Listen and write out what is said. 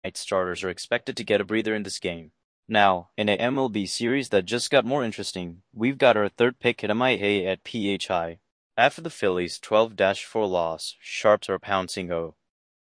starters are expected to get a breather in this game. Now, in a MLB series that just got more interesting, we've got our third pick at MIA at PHI. After the Phillies' 12-4 loss, Sharps are pouncing 0.